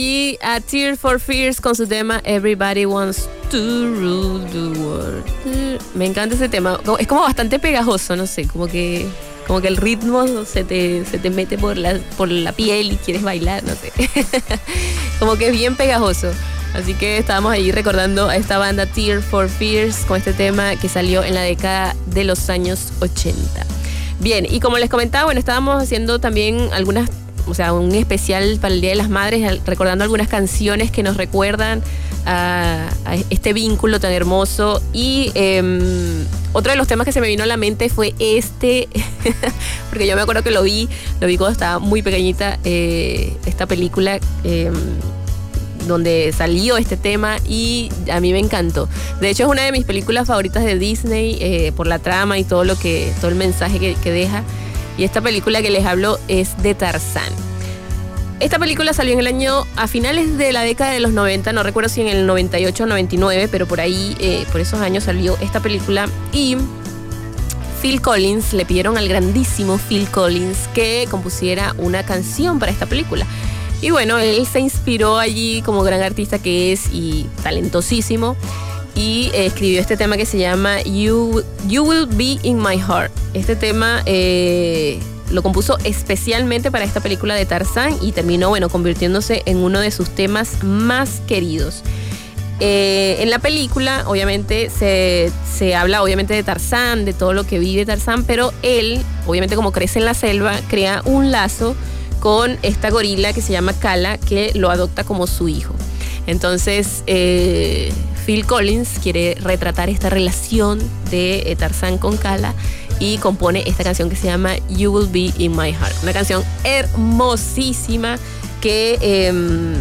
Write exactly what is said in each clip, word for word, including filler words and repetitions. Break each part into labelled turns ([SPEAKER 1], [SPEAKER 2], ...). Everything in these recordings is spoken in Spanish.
[SPEAKER 1] Y a Tears for Fears con su tema Everybody Wants to Rule the World. Me encanta ese tema. Es como bastante pegajoso, no sé, como que como que el ritmo se te, se te mete por la, por la piel y quieres bailar, no sé. Como que es bien pegajoso. Así que estábamos ahí recordando a esta banda Tears for Fears con este tema que salió en la década de los años ochenta. Bien, y como les comentaba, bueno, estábamos haciendo también algunas, o sea, un especial para el Día de las Madres, recordando algunas canciones que nos recuerdan a, a este vínculo tan hermoso. Y eh, otro de los temas que se me vino a la mente fue este, porque yo me acuerdo que lo vi, lo vi cuando estaba muy pequeñita, eh, esta película eh, donde salió este tema y a mí me encantó. De hecho, es una de mis películas favoritas de Disney eh, por la trama y todo lo que, todo el mensaje que, que deja. Y esta película que les hablo es de Tarzán. Esta película salió en el año, a finales de la década de los noventa, no recuerdo si en el noventa y ocho o noventa y nueve, pero por ahí, eh, por esos años salió esta película. Y Phil Collins, le pidieron al grandísimo Phil Collins que compusiera una canción para esta película. Y bueno, él se inspiró allí como gran artista que es y talentosísimo. Y eh, escribió este tema que se llama You, You Will Be in My Heart. Este tema eh, lo compuso especialmente para esta película de Tarzán y terminó, bueno, convirtiéndose en uno de sus temas más queridos. Eh, en la película, obviamente, se, se habla obviamente de Tarzán, de todo lo que vive Tarzán, pero él, obviamente como crece en la selva, crea un lazo con esta gorila que se llama Kala, que lo adopta como su hijo. Entonces, eh, Phil Collins quiere retratar esta relación de eh, Tarzán con Kala y compone esta canción que se llama You Will Be in My Heart. Una canción hermosísima que eh,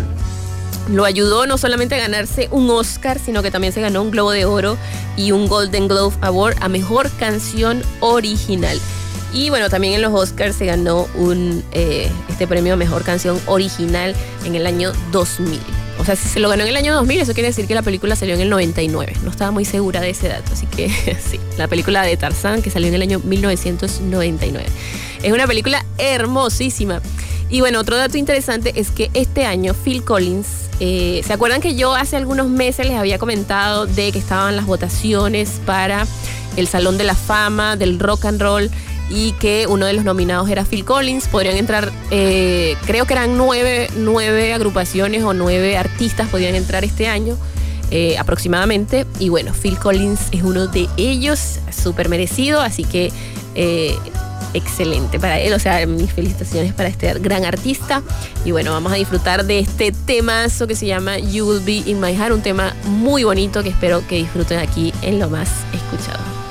[SPEAKER 1] lo ayudó no solamente a ganarse un Oscar, sino que también se ganó un Globo de Oro y un Golden Globe Award a Mejor Canción Original. Y bueno, también en los Oscars se ganó un, eh, este premio a Mejor Canción Original en el año dos mil. O sea, si se lo ganó en el año dos mil, eso quiere decir que la película salió en el noventa y nueve. No estaba muy segura de ese dato, así que sí. La película de Tarzán, que salió en el año mil novecientos noventa y nueve. Es una película hermosísima. Y bueno, otro dato interesante es que este año Phil Collins, eh, ¿se acuerdan que yo hace algunos meses les había comentado de que estaban las votaciones para el Salón de la Fama del Rock and Roll? Y que uno de los nominados era Phil Collins. Podrían entrar, eh, creo que eran nueve, nueve agrupaciones o nueve artistas podían entrar este año, eh, aproximadamente. Y bueno, Phil Collins es uno de ellos, súper merecido, así que eh, excelente para él. O sea, mis felicitaciones para este gran artista. Y bueno, vamos a disfrutar de este temazo que se llama You Will Be in My Heart, un tema muy bonito que espero que disfruten aquí en Lo Más Escuchado.